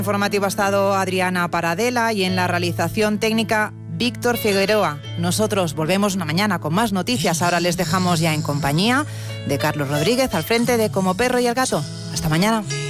Informativo ha estado Adriana Paradela y en la realización técnica Víctor Figueroa. Nosotros volvemos mañana con más noticias. Ahora les dejamos ya en compañía de Carlos Rodríguez al frente de Como Perro y el Gato. Hasta mañana.